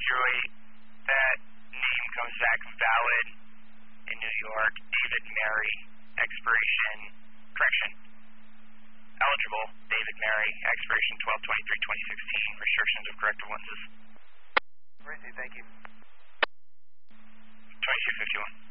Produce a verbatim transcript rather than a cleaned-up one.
zero eight, that name comes back valid in New York. David Mary, expiration, correction, eligible, David Mary, expiration twelve twenty-three twenty sixteen, restrictions of corrective lenses. Thank you. twenty-two fifty-one.